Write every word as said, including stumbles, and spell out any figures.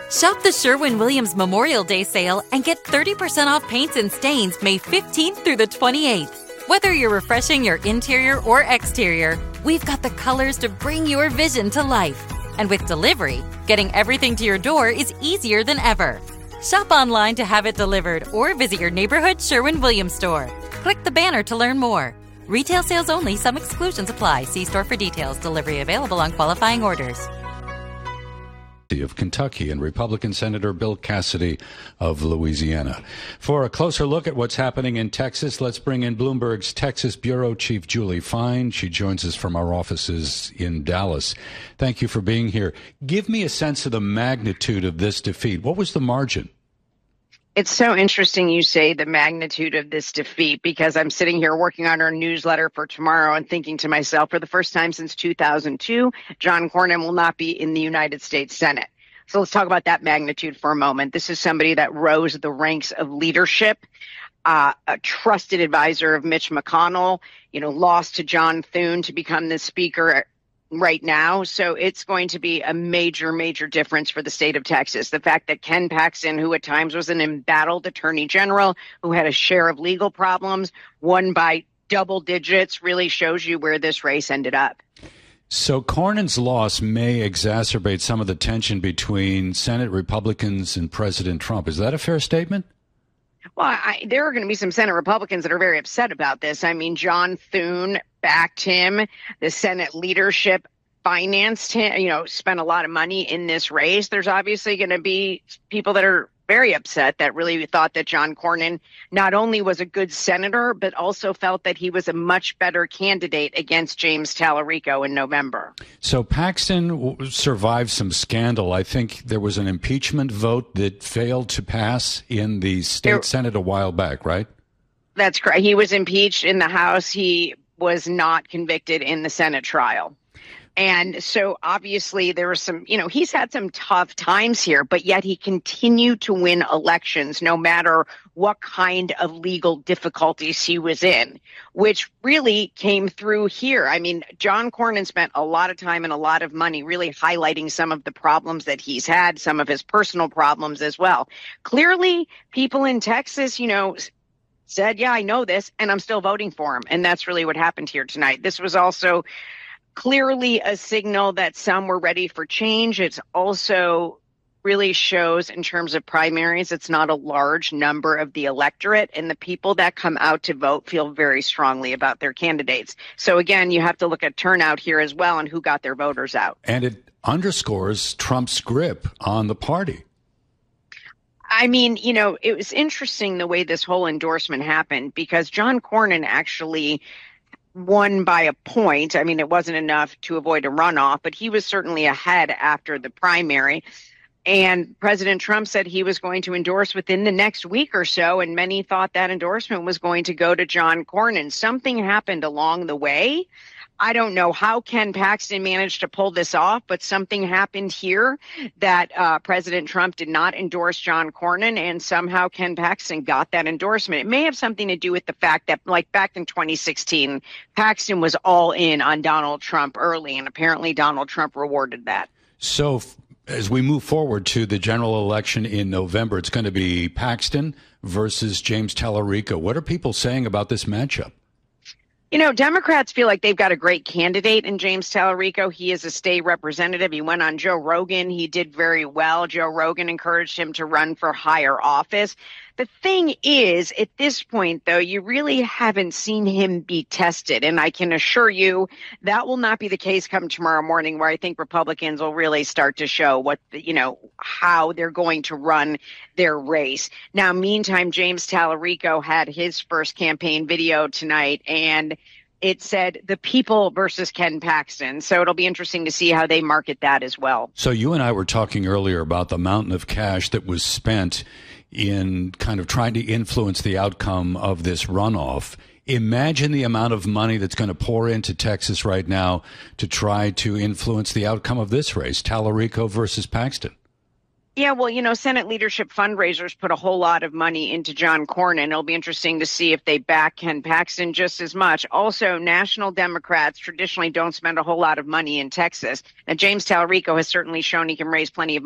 Shop the Sherwin-Williams Memorial Day sale and get thirty percent off paints and stains May fifteenth through the twenty-eighth. Whether you're refreshing your interior or exterior, we've got the colors to bring your vision to life. And with delivery, getting everything to your door is easier than ever. Shop online to have it delivered or visit your neighborhood Sherwin-Williams store. Click the banner to learn more. Retail sales only. Some exclusions apply. See store for details. Delivery available on qualifying orders. Of Kentucky and Republican Senator Bill Cassidy of Louisiana. For a closer look at what's happening in Texas, let's bring in Bloomberg's Texas Bureau Chief Julie Fine. She joins us from our offices in Dallas. Thank you for being here. Give me a sense of the magnitude of this defeat. What was the margin? It's so interesting you say the magnitude of this defeat, because I'm sitting here working on our newsletter for tomorrow and thinking to myself, for the first time since two thousand two, John Cornyn will not be in the United States Senate. So let's talk about that magnitude for a moment. This is somebody that rose the ranks of leadership, uh, a trusted advisor of Mitch McConnell, you know, lost to John Thune to become the speaker right now. So it's going to be a major, major difference for the state of Texas. The fact that Ken Paxton, who at times was an embattled attorney general, who had a share of legal problems, won by double digits, really shows you where this race ended up. So Cornyn's loss may exacerbate some of the tension between Senate Republicans and President Trump. Is that a fair statement? Well, I, there are going to be some Senate Republicans that are very upset about this. I mean, John Thune backed him. The Senate leadership financed him, you know, spent a lot of money in this race. There's obviously going to be people that are very upset that really thought that John Cornyn not only was a good senator, but also felt that he was a much better candidate against James Tallarico in November. So Paxton survived some scandal. I think there was an impeachment vote that failed to pass in the state there, Senate a while back, right? That's correct. He was impeached in the House. He was not convicted in the Senate trial. And so obviously there was some, you know, he's had some tough times here, but yet he continued to win elections no matter what kind of legal difficulties he was in, which really came through here. I mean, John Cornyn spent a lot of time and a lot of money really highlighting some of the problems that he's had, some of his personal problems as well. Clearly, people in Texas, you know, said, yeah, I know this, and I'm still voting for him. And that's really what happened here tonight. This was also clearly a signal that some were ready for change. It's also really shows in terms of primaries, it's not a large number of the electorate, and the people that come out to vote feel very strongly about their candidates. So again, you have to look at turnout here as well and who got their voters out. And it underscores Trump's grip on the party. I mean, you know, it was interesting the way this whole endorsement happened, because John Cornyn actually won by a point. I mean, it wasn't enough to avoid a runoff, but he was certainly ahead after the primary. And President Trump said he was going to endorse within the next week or so, and many thought that endorsement was going to go to John Cornyn. Something happened along the way. I don't know how Ken Paxton managed to pull this off, but something happened here that uh, President Trump did not endorse John Cornyn, and somehow Ken Paxton got that endorsement. It may have something to do with the fact that, like back in twenty sixteen, Paxton was all in on Donald Trump early, and apparently Donald Trump rewarded that. So as we move forward to the general election in November, it's going to be Paxton versus James Tallarico. What are people saying about this matchup? You know, Democrats feel like they've got a great candidate in James Tallarico. He is a state representative. He went on Joe Rogan. He did very well. Joe Rogan encouraged him to run for higher office. The thing is, at this point, though, you really haven't seen him be tested. And I can assure you that will not be the case come tomorrow morning, where I think Republicans will really start to show what, the, you know, how they're going to run their race. Now, meantime, James Tallarico had his first campaign video tonight, and it said the people versus Ken Paxton. So it'll be interesting to see how they market that as well. So you and I were talking earlier about the mountain of cash that was spent in kind of trying to influence the outcome of this runoff. Imagine the amount of money that's going to pour into Texas right now to try to influence the outcome of this race, Tallarico versus Paxton. Yeah, well, you know, Senate leadership fundraisers put a whole lot of money into John Cornyn. It'll be interesting to see if they back Ken Paxton just as much. Also, national Democrats traditionally don't spend a whole lot of money in Texas. Now, James Tallarico has certainly shown he can raise plenty of